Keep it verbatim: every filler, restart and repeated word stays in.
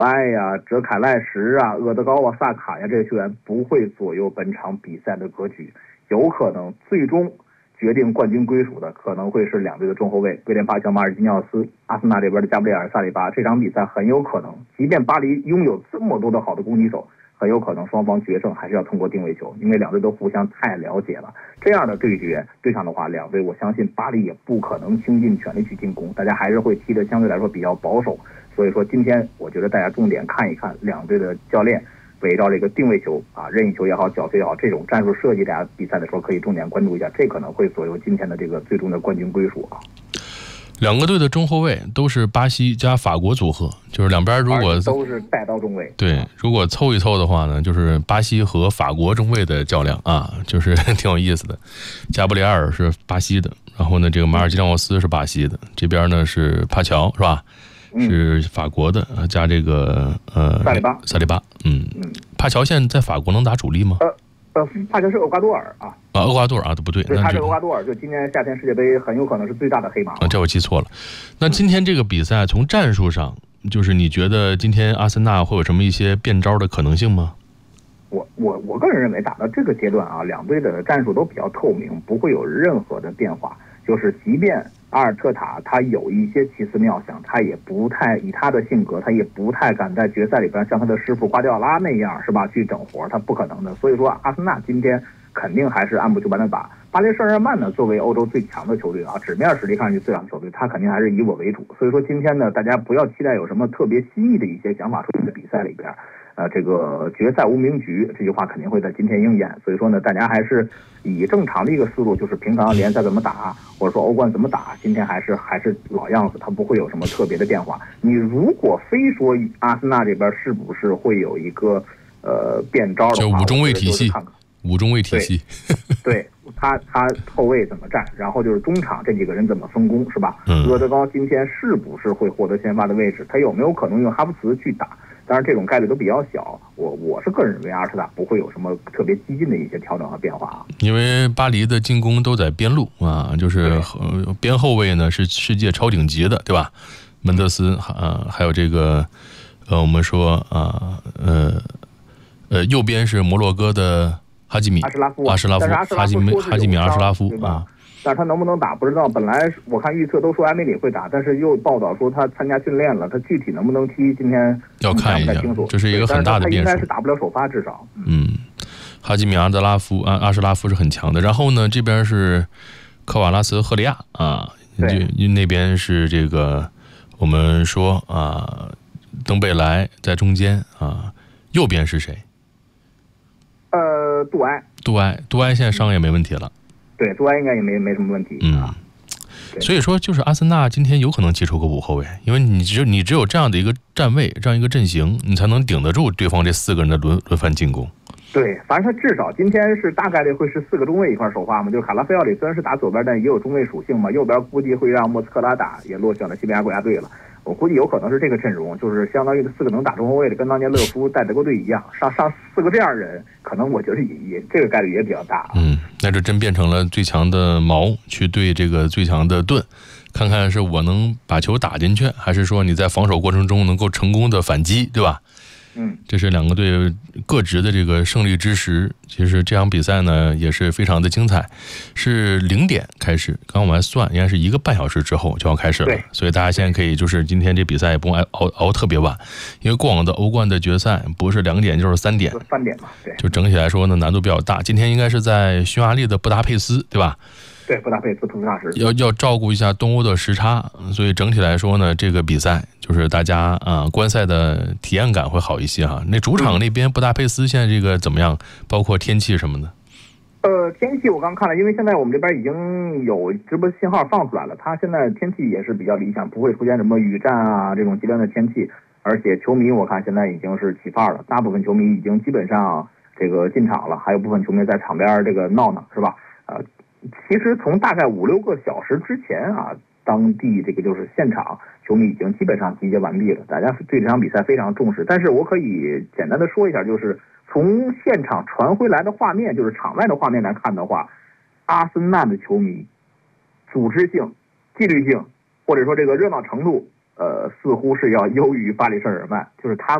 拜呀、哲凯赖什啊、厄德高啊、萨卡呀这些球员不会左右本场比赛的格局，有可能最终决定冠军归属的可能会是两队的中后卫威廉巴乔、马尔基尼奥斯，阿森纳这边的加布里尔、萨里巴。这场比赛很有可能，即便巴黎拥有这么多的好的攻击手，很有可能双方决胜还是要通过定位球，因为两队都互相太了解了。这样的对决对上的话，两队我相信巴黎也不可能倾尽全力去进攻，大家还是会踢得相对来说比较保守。所以说今天我觉得大家重点看一看两队的教练围绕这个定位球啊、任意球也好、角球也好，这种战术设计，大家比赛的时候可以重点关注一下，这可能会左右今天的这个最终的冠军归属啊。 两个队的中后卫都是巴西加法国组合，就是两边如果都是带刀中卫， 对，如果凑一凑的话呢，就是巴西和法国中卫的较量啊，就是挺有意思的。加布里埃尔是巴西的，然后呢，这个马尔基诺斯是巴西的，这边呢是帕乔是吧？是法国的，加这个呃萨里巴， 萨里巴，嗯嗯，帕乔现在在法国能打主力吗？ 呃呃，帕乔是厄瓜多尔啊。 啊，厄瓜多尔啊，不对， 对，他是厄瓜多尔，就今年夏天世界杯很有可能是最大的黑马。 啊，这我记错了。那今天这个比赛从战术上，就是你觉得今天阿森纳会有什么一些变招的可能性吗？ 我我我个人认为，打到这个阶段啊，两队的战术都比较透明，不会有任何的变化。就是即便阿尔特塔他有一些奇思妙想，他也不太以他的性格，他也不太敢在决赛里边像他的师傅瓜迪奥拉那样是吧去整活，他不可能的。所以说阿森纳今天肯定还是按部就班的打。巴黎圣日耳曼呢，作为欧洲最强的球队啊，纸面实力看上去最强的球队，他肯定还是以我为主。所以说今天呢，大家不要期待有什么特别新意的一些想法出现在比赛里边。呃，这个决赛无名局这句话肯定会在今天应验。所以说呢，大家还是以正常的一个思路，就是平常联赛怎么打，或者说欧冠怎么打，今天还是还是老样子，它不会有什么特别的变化。你如果非说阿森纳这边是不是会有一个呃变招的话， 就五中卫体系，看看五中卫体系， 对，对他他后卫怎么站，然后就是中场这几个人怎么分工，是吧？ 嗯， 厄德高今天是不是会获得先发的位置？他有没有可能用哈弗茨去打？当然，这种概率都比较小。我我是个人认为阿尔特塔不会有什么特别激进的一些调整和变化啊。 因为巴黎的进攻都在边路啊，就是边后卫呢是世界超顶级的，对吧？门德斯啊，还有这个呃，我们说啊呃呃，右边是摩洛哥的哈基米阿什拉夫， 阿什拉夫，哈基米哈基米阿什拉夫啊。 但是他能不能打不知道，本来我看预测都说埃梅里会打，但是又报道说他参加训练了，他具体能不能踢今天要看一下，这是一个很大的变数。 他应该是打不了首发，至少。 嗯，哈基米阿德拉夫阿阿什拉夫是很强的。然后呢，这边是科瓦拉茨赫利亚啊，就那边是这个我们说啊，登贝莱在中间啊，右边是谁？ 呃，杜埃。 杜埃，杜埃现在伤也没问题了。 对，杜埃应该也没没什么问题。 嗯，所以说就是阿森纳今天有可能踢出个五后卫，因为你只有你只有这样的一个站位，这样一个阵型，你才能顶得住对方这四个人的轮轮番进攻。 对，反正他至少今天是大概率会是四个中卫一块首发嘛，就是卡拉菲奥里虽然是打左边，但也有中卫属性嘛，右边估计会让莫斯科拉打，也落选了西班牙国家队了。我估计有可能是这个阵容，就是相当于四个能打中后卫的，跟当年勒夫带德国队一样，上上四个这样人，可能我觉得也也这个概率也比较大。 嗯，那这真变成了最强的矛去对这个最强的盾，看看是我能把球打进去，还是说你在防守过程中能够成功的反击，对吧？ 嗯， 这是两个队各执的这个胜利之时。其实这场比赛呢也是非常的精彩，是零点开始，刚刚我们算应该是一个半小时之后就要开始了，所以大家现在可以就是今天这比赛也不用熬熬特别晚，因为过往的欧冠的决赛不是两点就是三点， 三点嘛，对， 就整体来说呢难度比较大。今天应该是在匈牙利的布达佩斯，对吧？ 对，布达佩斯图斯纳什要要照顾一下东欧的时差，所以整体来说呢，这个比赛就是大家啊、呃、观赛的体验感会好一些哈。那主场那边布达佩斯现在这个怎么样？包括天气什么的？ 呃，天气我刚看了，因为现在我们这边已经有直播信号放出来了，它现在天气也是比较理想，不会出现什么雨战啊这种极端的天气，而且球迷我看现在已经是起范儿了，大部分球迷已经基本上这个进场了，还有部分球迷在场边这个闹呢，是吧？呃。其实从大概五六个小时之前啊，当地这个就是现场球迷已经基本上集结完毕了，大家对这场比赛非常重视。但是我可以简单的说一下，就是从现场传回来的画面，就是场外的画面来看的话，阿森纳的球迷组织性、纪律性，或者说这个热闹程度， 呃，似乎是要优于巴黎圣日耳曼，就是他